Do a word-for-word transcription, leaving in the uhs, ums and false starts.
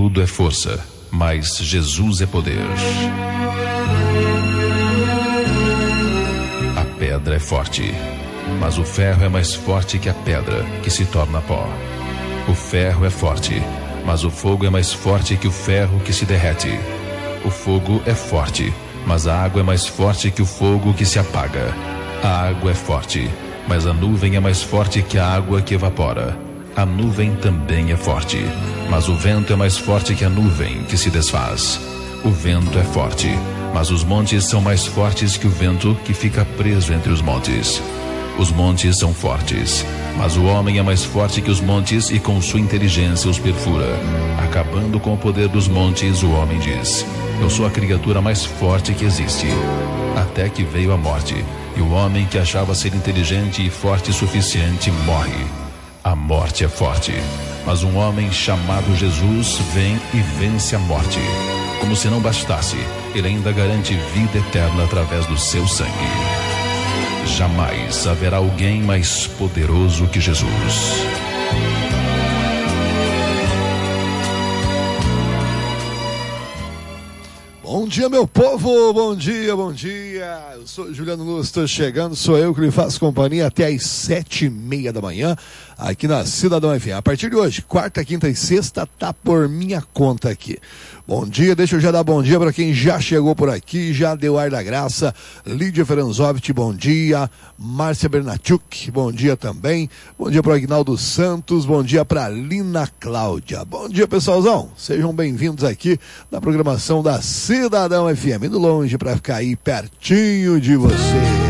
tudo é força, mas Jesus é poder. A pedra é forte, mas o ferro é mais forte que a pedra, que se torna pó. O ferro é forte, mas o fogo é mais forte que o ferro, que se derrete. O fogo é forte, mas a água é mais forte que o fogo, que se apaga. A água é forte, mas a nuvem é mais forte que a água, que evapora. A nuvem também é forte, mas o vento é mais forte que a nuvem, que se desfaz. O vento é forte, mas os montes são mais fortes que o vento, que fica preso entre os montes. Os montes são fortes, mas o homem é mais forte que os montes e com sua inteligência os perfura. Acabando com o poder dos montes, o homem diz: eu sou a criatura mais forte que existe. Até que veio a morte, e o homem que achava ser inteligente e forte o suficiente morre. A morte é forte, mas um homem chamado Jesus vem e vence a morte. Como se não bastasse, ele ainda garante vida eterna através do seu sangue. Jamais haverá alguém mais poderoso que Jesus. Bom dia, meu povo, bom dia, bom dia. Eu sou Juliano Luz, estou chegando, sou eu que lhe faço companhia até às sete e meia da manhã, aqui na Cidadão F M. A partir de hoje, quarta, quinta e sexta, tá por minha conta aqui. Bom dia, deixa eu já dar bom dia para quem já chegou por aqui, já deu ar da graça. Lídia Feranzovich, bom dia. Márcia Bernachuk, bom dia também. Bom dia para o Agnaldo Santos, bom dia para Lina Cláudia. Bom dia, pessoalzão. Sejam bem-vindos aqui na programação da Cidadão F M. Indo longe para ficar aí pertinho de você.